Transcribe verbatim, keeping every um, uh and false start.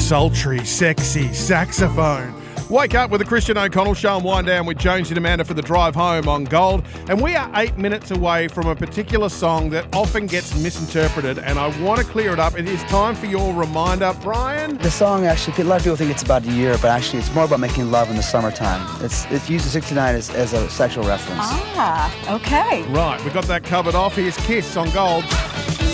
sultry, sexy saxophone. Wake up with the Christian O'Connell Show and wind down with Jonesy and Amanda for the drive home on Gold. And we are eight minutes away from a particular song that often gets misinterpreted, and I want to clear it up. It is time for your reminder, Brian. The song, actually, a lot of people think it's about a year, but actually it's more about making love in the summertime. It's it uses sixty-nine as, as a sexual reference. Ah, okay. Right, we got that covered off. Here's Kiss on Gold.